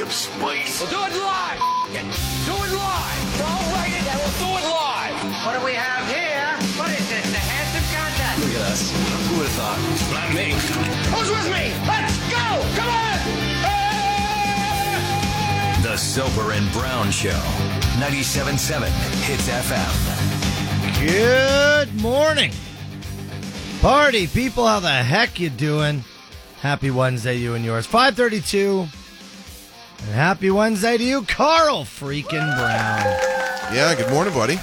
of spice. We'll do it live. Do it live. Don't write it and we'll do it live. What do we have here? What is this, the handsome contest? Look at us. Who would have thought? Not me. Who's with me? Let's go! Come on! The Soper and Brown Show. 97.7 Hits FM. Good morning. Party people, how the heck you doing? Happy Wednesday, you and yours. 5:32. And happy Wednesday to you, Carl freaking Brown. Yeah, good morning, buddy.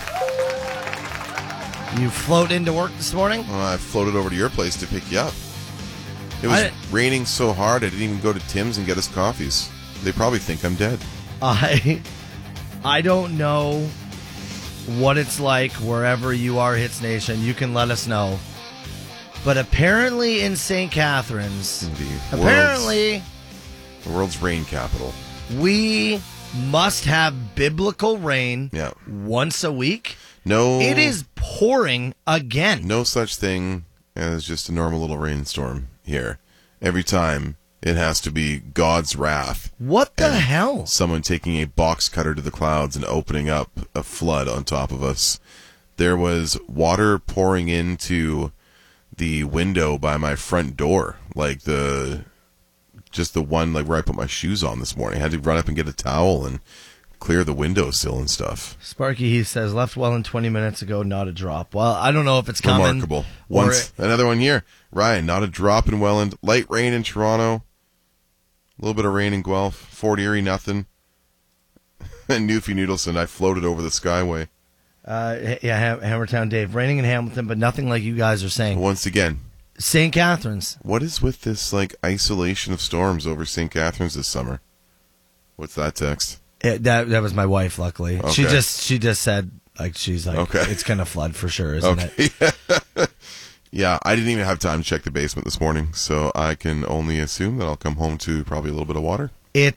You float into work this morning? Well, I floated over to your place to pick you up. It was raining so hard, I didn't even go to Tim's and get us coffees. They probably think I'm dead. I don't know what it's like wherever you are, Hits Nation. You can let us know. But apparently in St. Catharines, The world's rain capital. we must have biblical rain once a week. No, It is pouring again. no such thing as just a normal little rainstorm here. Every time it has to be God's wrath. What the And hell? Someone taking a box cutter to the clouds and opening up a flood on top of us. There was water pouring into the window by my front door, like the one like where I put my shoes on this morning. I had to run up and get a towel and clear the windowsill and stuff. Sparky Heath says, left Welland 20 minutes ago, not a drop. Well, I don't know if it's coming. Remarkable. Another one here. Ryan, not a drop in Welland. Light rain in Toronto. A little bit of rain in Guelph. Fort Erie, nothing. And Newfie Noodleson, I floated over the Skyway. Hammertown Dave. Raining in Hamilton, but nothing like you guys are saying. Once again, St. Catharines. what is with this like isolation of storms over St. Catharines this summer? What's that text? That was my wife, luckily. Okay. She just said, she's like, Okay. it's going to flood for sure, isn't it? Yeah, I didn't even have time to check the basement this morning, so I can only assume that I'll come home to probably a little bit of water.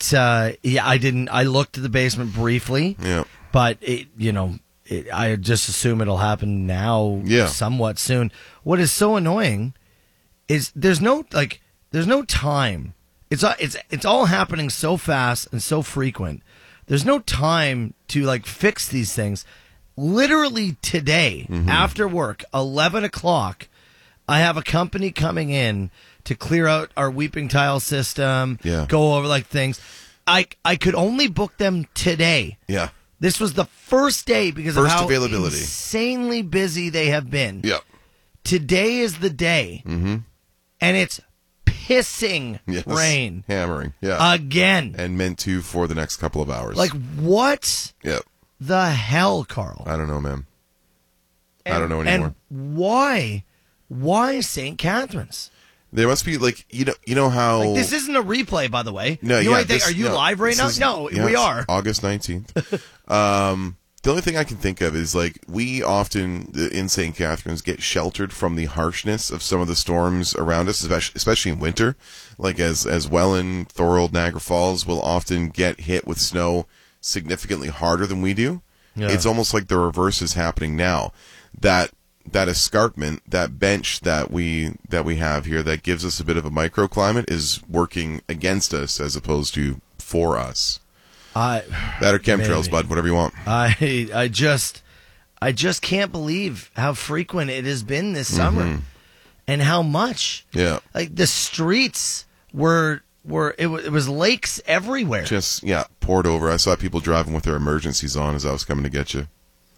I looked at the basement briefly, Yeah. but I just assume it'll happen now, somewhat soon. What is so annoying is there's no time. It's all happening so fast and so frequent. There's no time to fix these things. Literally today, after work, 11 o'clock, I have a company coming in to clear out our weeping tile system, go over things. I could only book them today. Yeah. This was the first day because of how availability. Insanely busy they have been. Yeah. Today is the day, and it's pissing rain. Hammering. Yeah. Again. And meant to for the next couple of hours. What Yep. the hell, Carl? I don't know, man. I don't know anymore. And why? Why St. Catharines? There must be you know how this isn't a replay, by the way. No, are you live right now? We are. August 19th. The only thing I can think of is we often in St. Catharines get sheltered from the harshness of some of the storms around us, especially in winter. As Welland, Thorold, Niagara Falls will often get hit with snow significantly harder than we do. Yeah. It's almost like the reverse is happening now. That escarpment, that bench that we have here that gives us a bit of a microclimate is working against us as opposed to for us. That or chemtrails, bud, whatever you want. I just can't believe how frequent it has been this summer, and how much. Yeah, the streets it was lakes everywhere. Just poured over. I saw people driving with their emergencies on as I was coming to get you.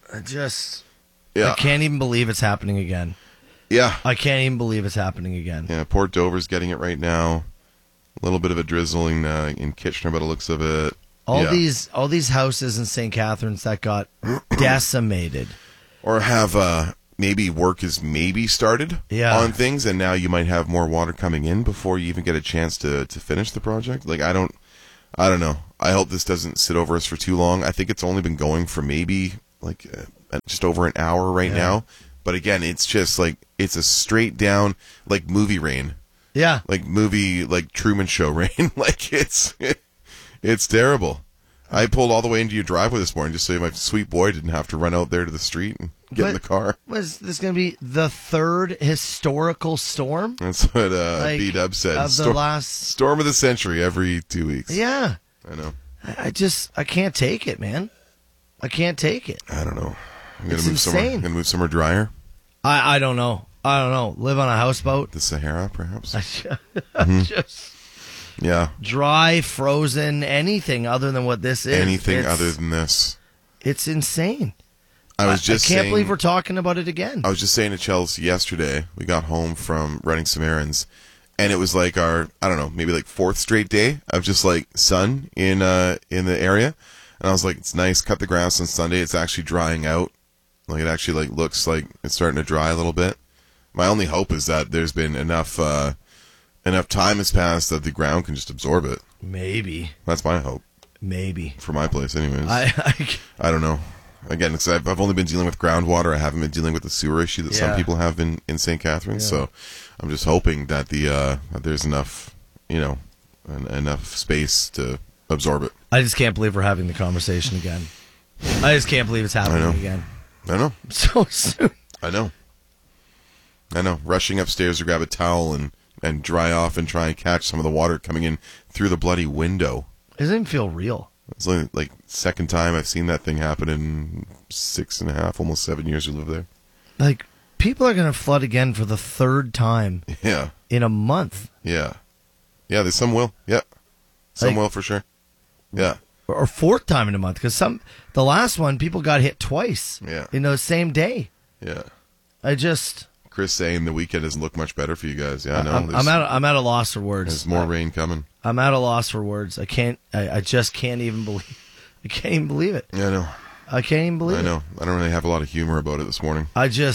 I can't even believe it's happening again. Yeah, I can't even believe it's happening again. Yeah, Port Dover's getting it right now. A little bit of a drizzling in Kitchener, by the looks of it. All these houses in St. Catharines that got decimated, or have maybe work is started on things, and now you might have more water coming in before you even get a chance to finish the project. I don't know. I hope this doesn't sit over us for too long. I think it's only been going for maybe just over an hour right now. But again, it's just it's a straight down movie rain. Yeah, movie Truman Show rain. It's terrible. I pulled all the way into your driveway this morning just so my sweet boy didn't have to run out there to the street and get in the car. Was this going to be the third historical storm? That's what B-Dub said. Of the last... Storm of the century every 2 weeks. Yeah. I know. I can't take it, man. I can't take it. I don't know. I'm gonna It's move insane. somewhere. Gonna move somewhere drier. I don't know. Live on a houseboat. The Sahara, perhaps. Just Yeah. dry, frozen, anything other than what this is. Anything other than this. It's insane. I can't believe we're talking about it again. I was just saying to Chelsea yesterday, we got home from running some errands, and it was like our, I don't know, maybe like 4th straight day of just like sun in the area. And I was like, it's nice, cut the grass on Sunday. It's actually drying out. Like it actually like looks like it's starting to dry a little bit. My only hope is that there's been enough time has passed that the ground can just absorb it. Maybe. That's my hope. Maybe. For my place, anyways. I don't know. Again, because I've only been dealing with groundwater. I haven't been dealing with the sewer issue that some people have in St. Catharines. Yeah. So I'm just hoping that that there's enough, enough space to absorb it. I just can't believe we're having the conversation again. I just can't believe it's happening again. I know. So soon. I know. Rushing upstairs to grab a towel and dry off and try and catch some of the water coming in through the bloody window. It doesn't even feel real. It's like second time I've seen that thing happen in 6.5, almost 7 years we live there. Like, people are going to flood again for the 3rd time. Yeah. In a month. Yeah. Yeah, there's some will. Yeah. Some will for sure. Yeah. Or 4th time in a month, because the last one, people got hit twice. Yeah. In the same day. Yeah. Chris saying the weekend doesn't look much better for you guys. Yeah, I know. I'm at a loss for words. There's more rain coming. I'm at a loss for words. I just can't even believe. I can't even believe it. Yeah, I know. I can't even believe it. I know. I don't really have a lot of humor about it this morning.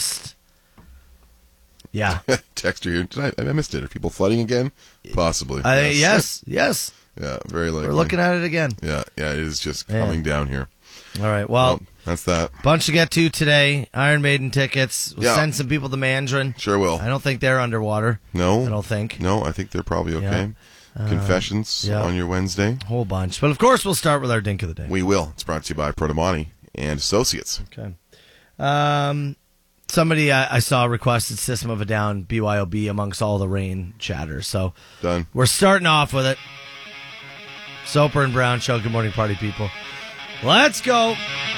Yeah. Text you. I missed it. Are people flooding again? Possibly. Yes. Yeah, very likely. We're looking at it again. Yeah, it is just coming down here. All right, well, that's that. Bunch to get to today. Iron Maiden tickets. We'll send some people to Mandarin. Sure will. I don't think they're underwater. No. I don't think. No, I think they're probably okay. Confessions on your Wednesday. Whole bunch. But of course, we'll start with our Dink of the Day. We will. It's brought to you by Prodomani and Associates. Okay. Somebody I saw requested System of a Down, BYOB, amongst all the rain chatter. So done. We're starting off with it. Soper and Brown Show. Good morning, party people. Let's go.